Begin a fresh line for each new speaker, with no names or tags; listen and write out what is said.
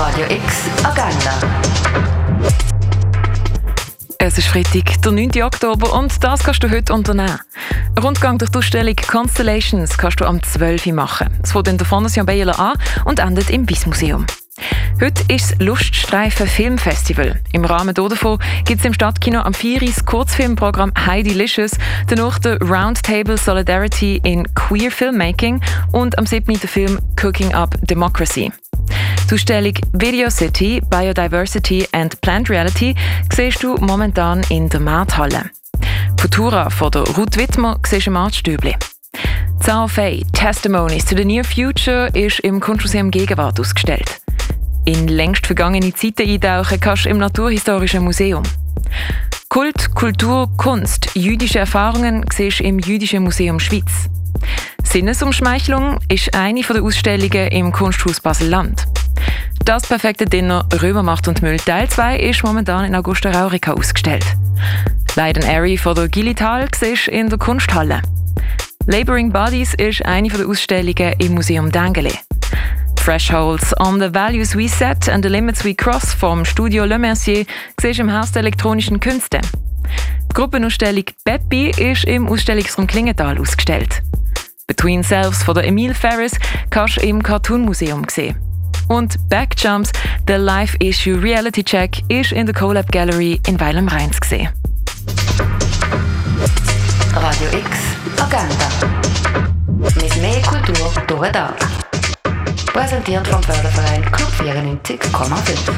Radio X Agenda.
Es ist Freitag, der 9. Oktober, und das kannst du heute unternehmen. Ein Rundgang durch die Ausstellung Constellations kannst du am 12. Uhr machen. Es fängt in der Fondation Bayerler an und endet im Wyss-Museum. Heute ist das Luststreifen Filmfestival. Im Rahmen davon gibt es im Stadtkino am 4. Uhr das Kurzfilmprogramm Heidilicious, danach der Roundtable Solidarity in Queer Filmmaking und am 7. der Film Cooking Up Democracy. Die Ausstellung Video City, Biodiversity and Plant Reality siehst du momentan in der Markthalle. Futura von der Ruth Wittmer siehst du im Artstübli. Zhao Fei, Testimonies to the Near Future, ist im Kunstmuseum Gegenwart ausgestellt. In längst vergangene Zeiten eintauchen kannst du im Naturhistorischen Museum. Kult, Kultur, Kunst, jüdische Erfahrungen siehst du im Jüdischen Museum Schweiz. Sinnesumschmeichelung ist eine der Ausstellungen im Kunsthaus Basel-Land. Das perfekte Dinner Römermacht und Müll Teil 2 ist momentan in Augusta Raurica ausgestellt. Light and Airy von der Gillital siehst du in der Kunsthalle. Laboring Bodies ist eine der Ausstellungen im Museum Dengeli. Thresholds on the Values We Set and the Limits We Cross vom Studio Le Mercier siehst du im Haus der elektronischen Künste. Die Gruppenausstellung Peppi ist im Ausstellungsraum Klingenthal ausgestellt. Between Selves von der Emile Ferris kannst du im Cartoon Museum sehen. Und Backjumps, der Live-Issue Reality Check, ist in der CoLab Gallery in Weil am Rhein zu sehen.
Radio X Agenda. Mit mehr Kultur durch den Tag. Präsentiert vom Förderverein Club 94,5.